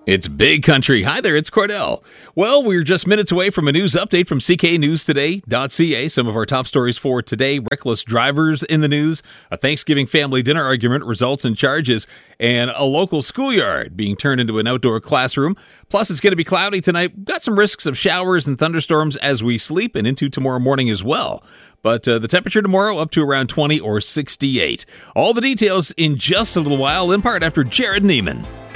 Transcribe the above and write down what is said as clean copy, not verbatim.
It's Big Country. Hi there, it's Cordell. Well, we're just minutes away from a news update from cknewstoday.ca. Some of our top stories for today: reckless drivers in the news, a Thanksgiving family dinner argument results in charges, and a local schoolyard being turned into an outdoor classroom. Plus, it's going to be cloudy tonight. Got some risks of showers and thunderstorms as we sleep and into tomorrow morning as well. But the temperature tomorrow up to around 20 or 68. All the details in just a little while, in part after Jared Neiman.